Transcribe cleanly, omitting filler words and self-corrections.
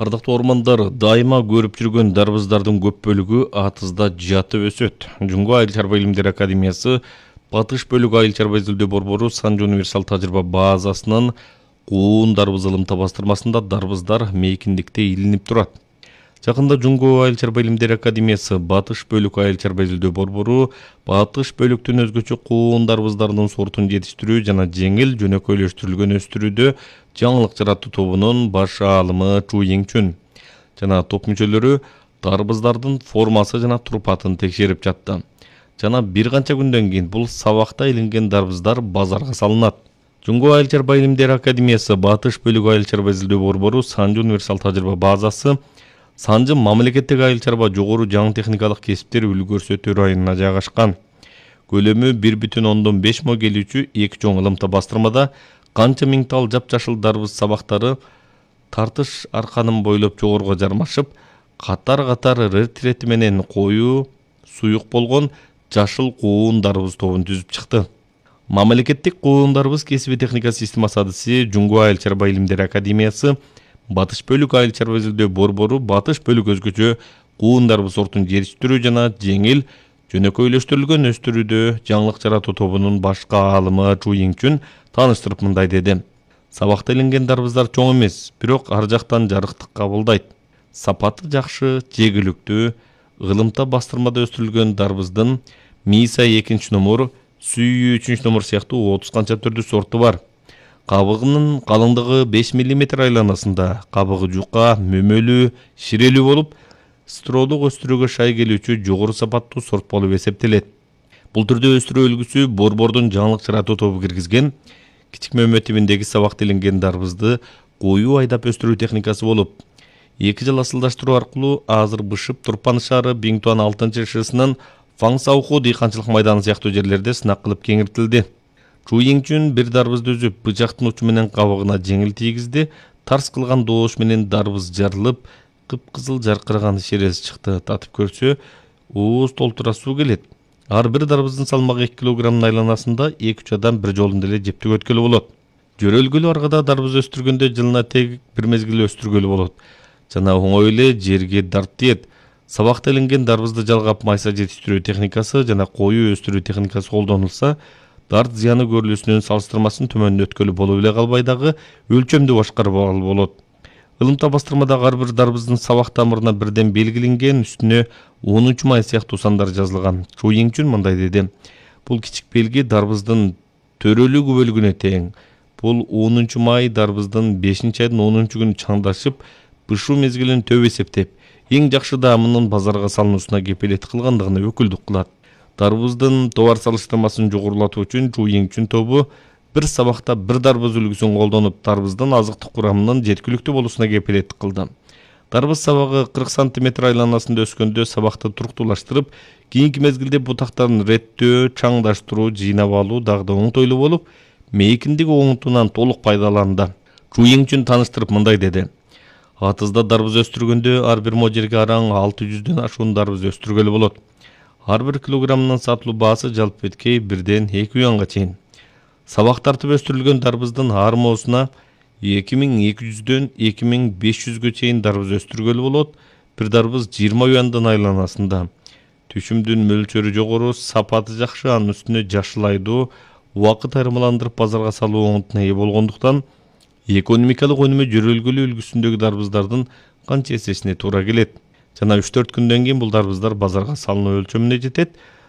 Ардактуу ормандар, дайыма көрүп жүргөн дарбыздардын көп бөлүгү атызда жатып өсөт. Жунго Айыл чарба илимдери академиясы Батыш бөлүк айыл чарба изилдөө борбору Санжы универсал тажрыйба базасынын куун дарбыз ылымта бастырмасында дарбыздар мейкиндикте илинип турат. Жакында Жунго Айыл чарба илимдери академиясы Батыш бөлүк айыл чарба изилдөө борбору Батыш бөлүктүн өзгөчө куун дарбыздарынын сортун жетиштирүү жана жеңил жөнөкөйлөштүрүлгөн өстүрүүдө жаңылык жаратуу тобунун баш аалымы Чу Йиңчүн жана топ мүчөлөрү дарбыздардын формасы жана турпатын текшерип жатты. Жана бир канча күндөн кийин бул сабакта илинген дарбыздар базарга салынат. Жунго Айыл чарба илимдери академиясы Батыш бөлүк айыл чарба изилдөө борбору Санжы универсал тажрыйба базасы Санжы мамлекеттик айыл чарба жогору жаңы техникалык кесиптер үлгү көрсөтүү районуна жайгашкан. Көлөмү 1,5 мо келүүчү эки чоң ылымта бастырмада канча миң тал жапжашыл дарбыз сабактары тартыш арканын бойлоп жогоруга жармашып, катар-катар рети менен коюу, суюк болгон жашыл куун дарбыз тобун түзүп чыкты. Мамлекеттик куун дарбыз кесиби техника системасы адысы Жунго Айыл чарба илимдери академиясы Батыш бөлүк айыл чарба изилдөө борбору Батыш бөлүк өзгөчө куун дарбыз сортун жетиштирүү жана жеңил жөнөкөйлөштүрүлгөн өстүрүүдө жаңылык жаратуу тобунун башка аалымы Чу Йиңчүн тааныштырып мындай деди. Сабакта илинген дарбыздар чоң эмес, бирок ар жактан жарыктык кабылдайт. Сапаты жакшы, жегиликтүү, ылымта бастырмада өстүрүлгөн дарбыздын Миса 2-номер, Сүйүү 3-номер сыяктуу 30 канча түрдүү сорту бар. Кабыгынын калыңдыгы 5 мм айланасында, кабыгы жука, мөмөлүү, ширелүү болуп, стролук өстүрүүгө шай келүүчү жогору сапаттуу сорт болуп эсептелет. Бул түрдө өстүрүү үлгүсү борбордун жаңылык жаратуу тобу киргизген кичик мөмө тибиндеги сабакта илинген дарбызды коюу айдап өстүрүү техникасы болуп, 2 жыл асылдаштыруу аркылуу азыр Бышып, Турпан шаары, Биңтуан 6-шысынын Фаңсауху дыйканчылык майданы сыяктуу жерлерде сынак кылып кеңиртилди. Чу Йиңчүн бир дарбызды үзүп, бычактын учу менен кабыгына жеңил тийгизди, тарс кылган доош менен дарбыз жарылып, кыпкызыл жаркыраган шерез чыкты. Татып көрсө, ооз толтура суу келет. Ар бир дарбыздын салмагы 2 килограммдын айланасында 2-3 адам бир жолунда эле жептик өткөлү болот. Жөрөлгөлүү аргада дарбыз өстүргөндө жылына тек бир мезгил өстүргөлү болот жана оңой эле жерге дарт тиет. Сабакта илинген дарбызды жалгап майса жетиштирүү техникасы жана коюу өстүрүү техникасы колдонулса, дарт зыяны көрүлүүсүнүн салыштырмасын төмөндөткөлү болуп эле калбай дагы өлчөмдү башкарып болот. Илимта бастырмадагы ар бир дарбыздын сабак тамырына бирден белгиленген, үстүнө 10 май сыяктуу сандар жазылган. Чу Йиңчүн мындай деди. Бул кичик белги дарбыздын төрөлүгү бөлүгүнө тең. Бул 10 май дарбыздын 5-айдын 10 күнү чаңдашып, бышуу мезгилин төп эсептеп, эң жакшы даамынын базарга салынуусуна кепилет кылгандыгына өкүлдүк кылат. Дарбыздын товар салыштырмасын жогорулатуу үчүн Чу Йиңчүн тобу бир сабакта бир дарбыз үлгүсүн колдонуп, дарбыздын азыктык курамынын жеткиликтүү болуусуна кепилет кылды. Дарбыз сабагы 40 см айланасында өскөндө сабакты туруктуулаштырып, кийинки мезгилде бутактарын реттөө, чаңдаштыруу, жыйнап алуу дагы да оңтойлуу болуп, мейкиндиги оңунтуунан толук пайдаланды. Чу Йиңчүн тааныштырып мындай деди. Атызда дарбыз өстүргөндө ар бир мо жерге араң 600дөн ашуун дарбыз өстүргөлү болот. Ар бир килограммынын сатылуу баасы жалпы эткей 1-ден 2 юанга чейин. Сабак тартып өстүрүлгөн дарбыздын ар моосуна 2200дөн 2500гө чейин дарбыз өстүргөлү болот. Бир дарбыз 20 юандан айланасында. Түшүмдүн мөлчөрү жогору, сапаты жакшы, анын үстүнө жашыл айдоо, убакыт айырмаландырып базарга салуу оңутуна ээ болгондуктан экономикалык өнүмү жөрөлгөлүү үлгүсүндөгү дарбыздардын канча эсесине туура келет. Жана 3-4 күндөн кийин бул дарбыздар базарга салынуу өлчөмүнө жетет.